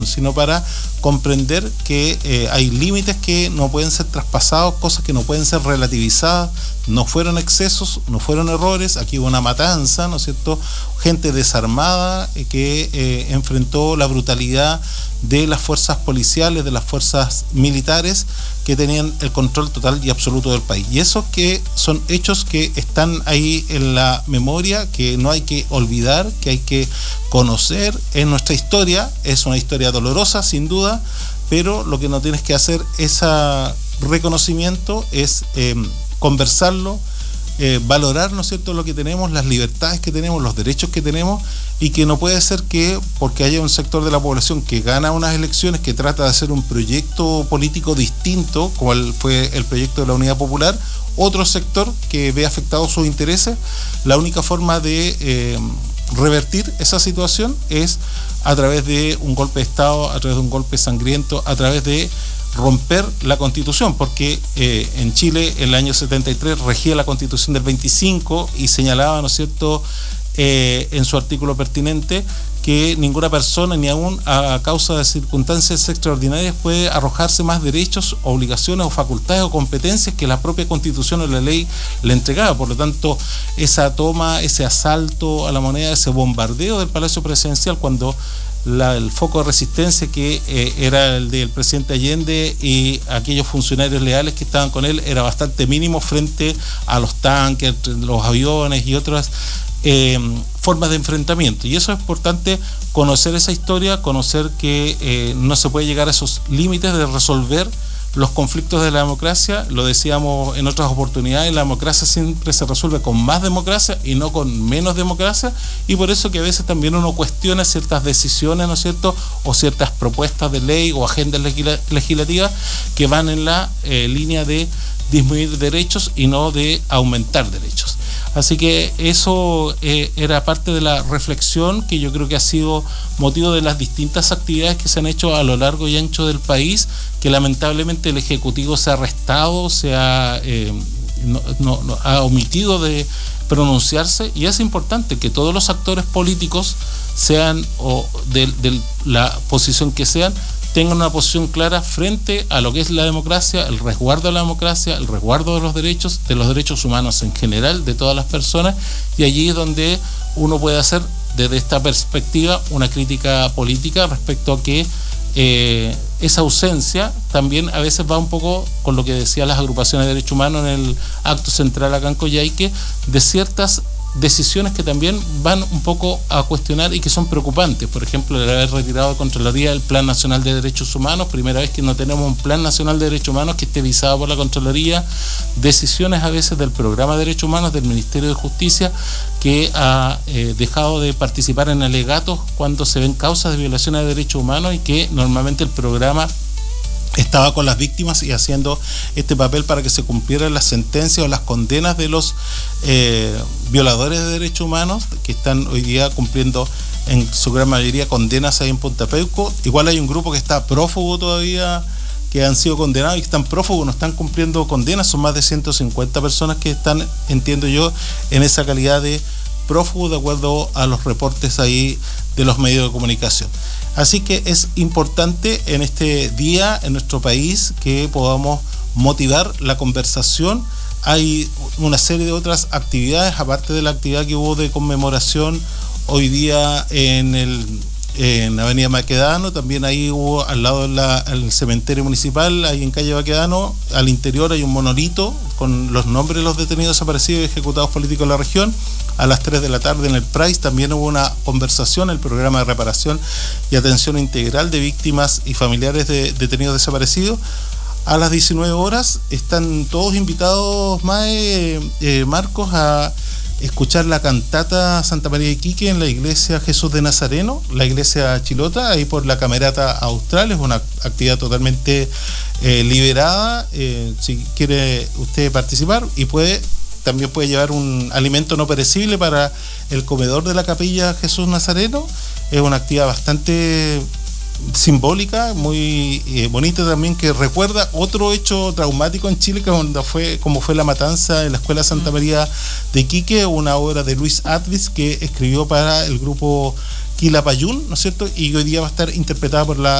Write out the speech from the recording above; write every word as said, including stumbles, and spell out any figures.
sino para comprender que eh, hay límites que no pueden ser traspasados, cosas que no pueden ser relativizadas. No fueron excesos, no fueron errores, aquí hubo una matanza, ¿no es cierto? Gente desarmada eh, que eh, enfrentó la brutalidad de las fuerzas policiales, de las fuerzas militares que tenían el control total y absoluto del país. Y esos que son hechos que están ahí en la memoria, que no hay que olvidar, que hay que conocer en nuestra historia. Es una historia dolorosa, sin duda, pero lo que no tienes que hacer ese reconocimiento es eh, conversarlo, eh, valorar, ¿no es cierto?, lo que tenemos, las libertades que tenemos, los derechos que tenemos, y que no puede ser que porque haya un sector de la población que gana unas elecciones, que trata de hacer un proyecto político distinto, como el, fue el proyecto de la Unidad Popular, otro sector que ve afectados sus intereses. La única forma de eh, revertir esa situación es a través de un golpe de Estado, a través de un golpe sangriento, a través de romper la Constitución, porque eh, en Chile en el año setenta y tres regía la Constitución del veinticinco y señalaba, ¿no es cierto?, eh, en su artículo pertinente que ninguna persona, ni aún a causa de circunstancias extraordinarias, puede arrojarse más derechos, obligaciones o facultades o competencias que la propia Constitución o la ley le entregaba. Por lo tanto, esa toma, ese asalto a la moneda, ese bombardeo del Palacio Presidencial, cuando La, el foco de resistencia que eh, era el del presidente Allende y aquellos funcionarios leales que estaban con él era bastante mínimo frente a los tanques, los aviones y otras eh, formas de enfrentamiento. Y eso es importante, conocer esa historia, conocer que eh, no se puede llegar a esos límites de resolver los conflictos de la democracia. Lo decíamos en otras oportunidades, la democracia siempre se resuelve con más democracia y no con menos democracia, y por eso que a veces también uno cuestiona ciertas decisiones, ¿no es cierto?, o ciertas propuestas de ley o agendas legislativas que van en la eh, línea de disminuir derechos y no de aumentar derechos. Así que eso eh, era parte de la reflexión que yo creo que ha sido motivo de las distintas actividades que se han hecho a lo largo y ancho del país, que lamentablemente el Ejecutivo se ha restado, se ha, eh, no, no, no, ha omitido de pronunciarse, y es importante que todos los actores políticos, sean o de, de la posición que sean, tengan una posición clara frente a lo que es la democracia, el resguardo de la democracia, el resguardo de los derechos, de los derechos humanos en general, de todas las personas, y allí es donde uno puede hacer desde esta perspectiva una crítica política respecto a que eh, esa ausencia también a veces va un poco con lo que decían las agrupaciones de derechos humanos en el acto central acá en Coyhaique, de ciertas decisiones que también van un poco a cuestionar y que son preocupantes. Por ejemplo, el haber retirado de Contraloría el Plan Nacional de Derechos Humanos, primera vez que no tenemos un Plan Nacional de Derechos Humanos que esté visado por la Contraloría, decisiones a veces del Programa de Derechos Humanos del Ministerio de Justicia, que ha eh, dejado de participar en alegatos cuando se ven causas de violaciones de derechos humanos, y que normalmente el programa estaba con las víctimas y haciendo este papel para que se cumplieran las sentencias o las condenas de los eh, violadores de derechos humanos, que están hoy día cumpliendo en su gran mayoría condenas ahí en Punta Peuco. Igual hay un grupo que está prófugo todavía, que han sido condenados y que están prófugos, no están cumpliendo condenas. Son más de ciento cincuenta personas que están, entiendo yo, en esa calidad de prófugos, de acuerdo a los reportes ahí de los medios de comunicación. Así que es importante en este día, en nuestro país, que podamos motivar la conversación. Hay una serie de otras actividades, aparte de la actividad que hubo de conmemoración hoy día en el en Avenida Baquedano. También ahí hubo al lado del cementerio municipal, ahí en calle Baquedano, al interior hay un monolito con los nombres de los detenidos desaparecidos y ejecutados políticos de la región. A las tres de la tarde en el Price también hubo una conversación, el programa de reparación y atención integral de víctimas y familiares de detenidos desaparecidos. A las diecinueve horas están todos invitados, Mae, eh, Marcos, a escuchar la cantata Santa María de Iquique en la iglesia Jesús de Nazareno, la iglesia Chilota, ahí por la Camerata Austral. Es una actividad totalmente eh, liberada, eh, si quiere usted participar, y puede también puede llevar un alimento no perecible para el comedor de la capilla Jesús Nazareno. Es una actividad bastante simbólica, muy eh, bonita también, que recuerda otro hecho traumático en Chile, que cuando fue, como fue la matanza en la Escuela Santa María de Iquique, una obra de Luis Atvis que escribió para el grupo Quilapayún, ¿no es cierto? Y hoy día va a estar interpretada por la